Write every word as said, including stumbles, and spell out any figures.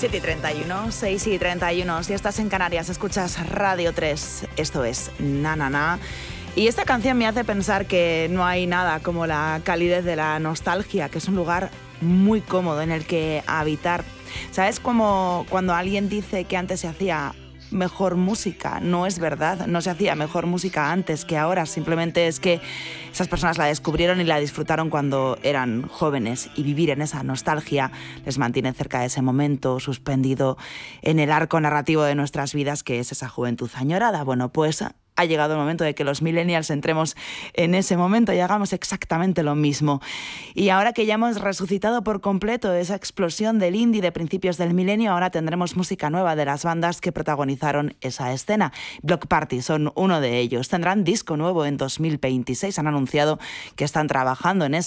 siete y treinta y uno, seis y treinta y uno. Si estás en Canarias, escuchas Radio tres. Esto es Na Na Na. Y esta canción me hace pensar que no hay nada como la calidez de la nostalgia, que es un lugar muy cómodo en el que habitar. ¿Sabes? Como cuando alguien dice que antes se hacía mejor música. No es verdad, no se hacía mejor música antes que ahora, simplemente es que esas personas la descubrieron y la disfrutaron cuando eran jóvenes, y vivir en esa nostalgia les mantiene cerca de ese momento suspendido en el arco narrativo de nuestras vidas, que es esa juventud añorada. Bueno, pues ha llegado el momento de que los millennials entremos en ese momento y hagamos exactamente lo mismo. Y ahora que ya hemos resucitado por completo esa explosión del indie de principios del milenio, ahora tendremos música nueva de las bandas que protagonizaron esa escena. Bloc Party son uno de ellos. Tendrán disco nuevo en dos mil veintiséis. Han anunciado que están trabajando en eso.